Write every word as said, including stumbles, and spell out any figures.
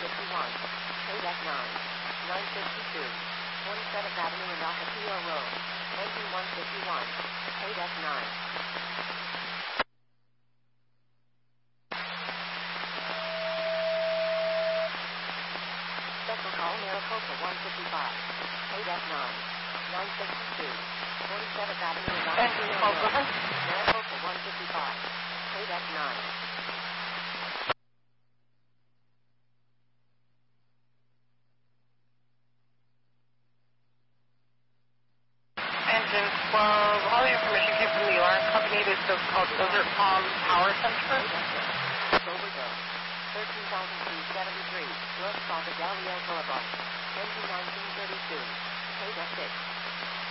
fifty-one. K-Deck nine. nine fifty-two. forty-seventh Avenue and Ocotillo Road. Engine one fifty-one. K-Deck nine. Special call Maricopa one fifty-five. K-Deck nine. nine sixty-two. forty-seventh Avenue and Ocotillo Road. Maricopa one fifty-five. K-Deck nine. Engine twelve, all the information came from the alarm company. This is called Desert Palm Power Center. Overdose. thirteen thousand two hundred seventy-three. Los Padre Boulevard. Engine nineteen thirty-two. K-Deck six.